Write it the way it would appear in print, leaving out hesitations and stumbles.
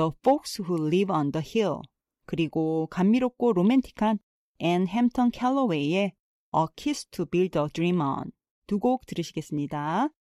The Folks Who Live on the Hill, 그리고 감미롭고 로맨틱한 앤 햄턴 캘러웨이의 A Kiss to Build a Dream On 두 곡 들으시겠습니다.